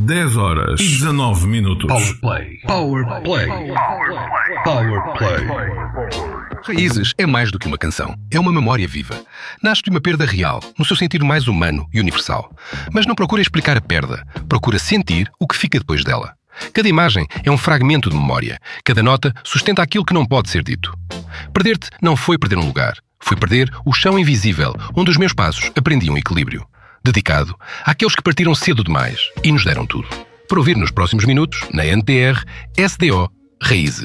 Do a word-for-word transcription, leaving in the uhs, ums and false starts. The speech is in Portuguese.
dez horas e dezanove minutos. Power Play. Power Play. Power Play. Raízes é mais do que uma canção. É uma memória viva. Nasce de uma perda real, no seu sentido mais humano e universal. Mas não procura explicar a perda. Procura sentir o que fica depois dela. Cada imagem é um fragmento de memória. Cada nota sustenta aquilo que não pode ser dito. Perder-te não foi perder um lugar. Foi perder o chão invisível, onde os meus passos aprendiam equilíbrio. Dedicado àqueles que partiram cedo demais e nos deram tudo. Para ouvir nos próximos minutos, na N P R, S D O Raízes.